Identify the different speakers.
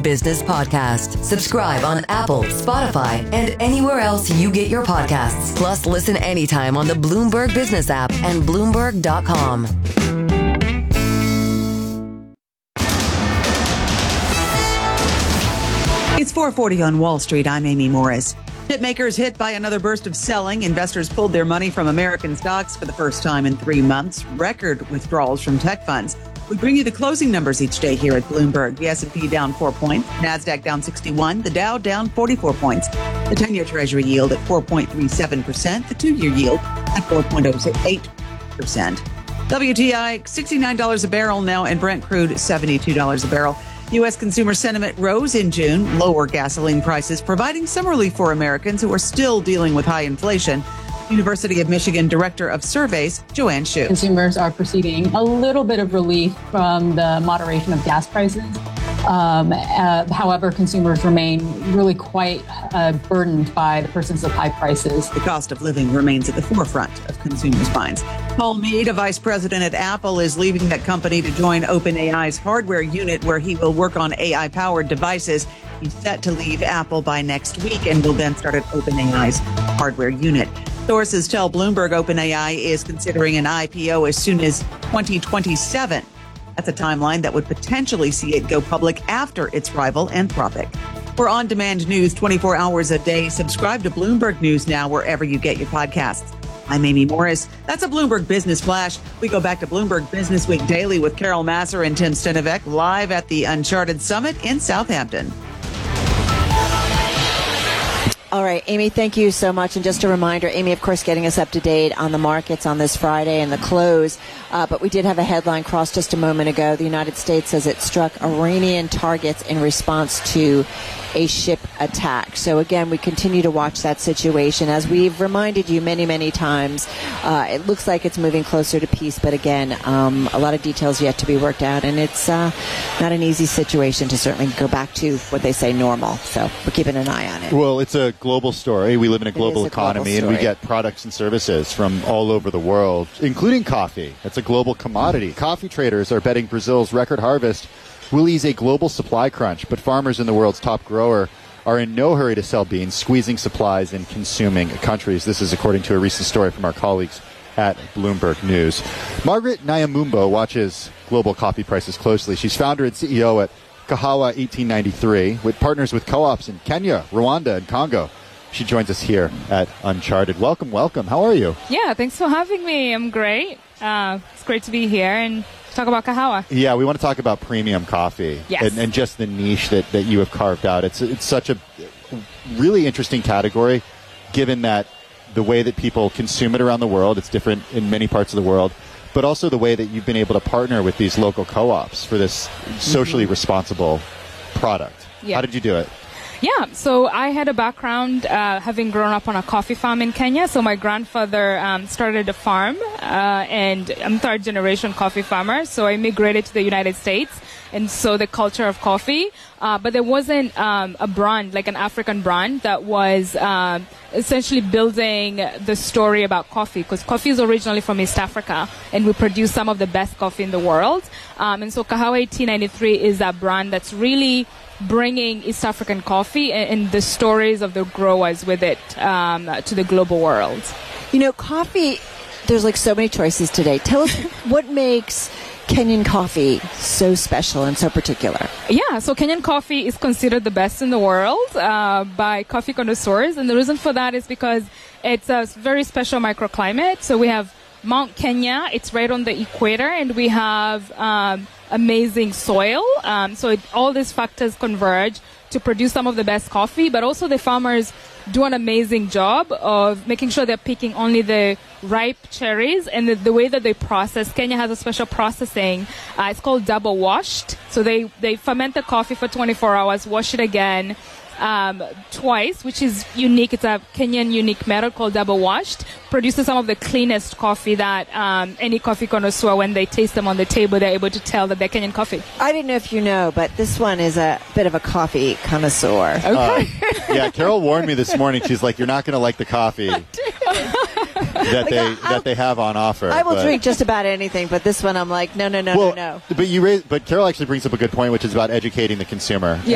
Speaker 1: Business Podcast. Subscribe on Apple, Spotify, and anywhere else you get your podcasts. Plus, listen anytime on the Bloomberg Business app and Bloomberg.com.
Speaker 2: It's 4:40 on Wall Street. I'm Amy Morris. Chipmakers hit by another burst of selling. Investors pulled their money from American stocks for the first time in 3 months. Record withdrawals from tech funds. We bring you the closing numbers each day here at Bloomberg. The S&P down 4 points. NASDAQ down 61. The Dow down 44 points. The 10-year Treasury yield at 4.37%. The 2-year yield at 4.08%. WTI, $69 a barrel now, and Brent crude, $72 a barrel. U.S. consumer sentiment rose in June. Lower gasoline prices providing some relief for Americans who are still dealing with high inflation. University of Michigan Director of Surveys, Joanne Shu.
Speaker 3: Consumers are perceiving a little bit of relief from the moderation of gas prices. However, consumers remain really quite burdened by the persistence of high prices.
Speaker 2: The cost of living remains at the forefront of consumers' minds. Paul Mead, a vice president at Apple, is leaving that company to join OpenAI's hardware unit, where he will work on AI-powered devices. He's set to leave Apple by next week and will then start at OpenAI's hardware unit. Sources tell Bloomberg OpenAI is considering an IPO as soon as 2027. That's a timeline that would potentially see it go public after its rival, Anthropic. For on-demand news 24 hours a day, subscribe to Bloomberg News Now wherever you get your podcasts. I'm Amy Morris. That's a Bloomberg Business Flash. We go back to Bloomberg Business Week Daily with Carol Massar and Tim Stenovec live at the Uncharted Summit in Southampton.
Speaker 4: All right, Amy, thank you so much. And just a reminder, Amy, of course, getting us up to date on the markets on this Friday and the close. But we did have a headline cross just a moment ago. The United States says it struck Iranian targets in response to a ship attack. So again, we continue to watch that situation. As we've reminded you many, many times, it looks like it's moving closer to peace. But again, a lot of details yet to be worked out. And it's not an easy situation to certainly go back to what they say normal. So we're keeping an eye on it.
Speaker 5: Well, it's a global story. We live in a global economy, and we get products and services from all over the world, including coffee. It's a global commodity. Coffee traders are betting Brazil's record harvest will ease a global supply crunch, but farmers in the world's top grower are in no hurry to sell beans, squeezing supplies in consuming countries. This is according to a recent story from our colleagues at Bloomberg News. Margaret Nyamumbo watches global coffee prices closely. She's founder and CEO at Kahawa 1893, with partners with co-ops in Kenya, Rwanda, and Congo. She joins us here at Uncharted. Welcome, welcome. How are you?
Speaker 6: Yeah, thanks for having me. I'm great. It's great to be here and talk about Kahawa.
Speaker 5: Yeah, we want to talk about premium coffee.
Speaker 6: Yes.
Speaker 5: and just the niche that you have carved out. It's such a really interesting category, given that the way that people consume it around the world, it's different in many parts of the world, but also the way that you've been able to partner with these local co-ops for this socially responsible product.
Speaker 6: Yeah.
Speaker 5: How did you do it?
Speaker 6: Yeah, so I had a background having grown up on a coffee farm in Kenya. So my grandfather started a farm, and I'm third-generation coffee farmer. So I immigrated to the United States, and so the culture of coffee. But there wasn't a brand, like an African brand, that was essentially building the story about coffee, because coffee is originally from East Africa, and we produce some of the best coffee in the world. And so Kahawa 1893 is that brand that's really bringing East African coffee and the stories of the growers with it to the global world.
Speaker 4: You know, coffee, there's like so many choices today. Tell us what makes Kenyan coffee so special and so particular.
Speaker 6: Yeah, so Kenyan coffee is considered the best in the world by coffee connoisseurs. And the reason for that is because it's a very special microclimate. So we have Mount Kenya, it's right on the equator, and we have amazing soil. So all these factors converge to produce some of the best coffee, but also the farmers do an amazing job of making sure they're picking only the ripe cherries, and the way that they process. Kenya has a special processing. It's called double washed. So they ferment the coffee for 24 hours, wash it again twice, which is unique. It's a Kenyan unique method called double washed. Produces some of the cleanest coffee that any coffee connoisseur, when they taste them on the table, they're able to tell that they're Kenyan coffee.
Speaker 4: I didn't know if you know, but this one is a bit of a coffee connoisseur.
Speaker 6: Okay.
Speaker 5: Yeah, Carol warned me this morning. She's like, "You're not going to like the coffee that they have on offer."
Speaker 4: I will drink just about anything, but this one I'm like, no.
Speaker 5: But Carol actually brings up a good point, which is about educating the consumer.